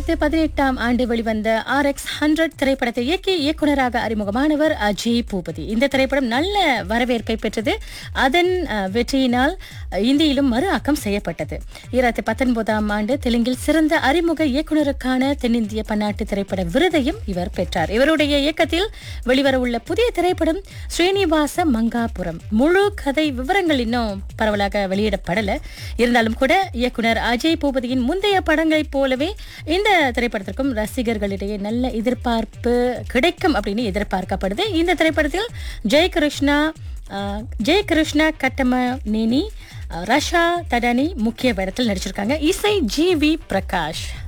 2018ஆம் ஆண்டு வெளிவந்த RX100 திரைப்படத்தை இயக்கி இயக்குனராக அறிமுகமானவர் அஜய் பூபதி. இந்த திரைப்படம் நல்ல வரவேற்பை பெற்றது. அதன் வெற்றியினால் இந்தியிலும் மறு ஆக்கம் செய்யப்பட்டது. 2019ஆம் ஆண்டு தெலுங்கில் சிறந்த அறிமுக இயக்குனருக்கான தென்னிந்திய பன்னாட்டு திரைப்பட விருதையும் இவர் பெற்றார். இவருடைய இயக்கத்தில் வெளிவரவுள்ள புதிய திரைப்படம் ஸ்ரீனிவாச மங்காபுரம். முழு கதை விவரங்கள் இன்னும் பரவலாக வெளியிடப்படல. இருந்தாலும் கூட இயக்குனர் அஜய் பூபதியின் முந்தைய படங்களைப் போலவே இந்த திரைப்படத்திற்கும் ரசிகர்களிடையே நல்ல எதிர்பார்ப்பு கிடைக்கும் அப்படின்னு எதிர்பார்க்கப்படுது. இந்த திரைப்படத்தில் ஜெயகிருஷ்ணா கட்டமநேனி, ரஷா தடானி முக்கிய வேடத்தில் நடிச்சிருக்காங்க. இசை GV பிரகாஷ்.